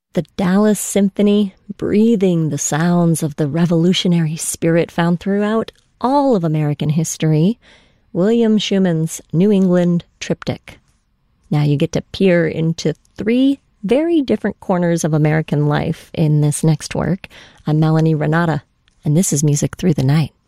The Dallas Symphony, breathing the sounds of the revolutionary spirit found throughout all of American history. William Schumann's New England Triptych. Now you get to peer into 3 very different corners of American life in this next work. I'm Melanie Renata, and this is Music Through the Night.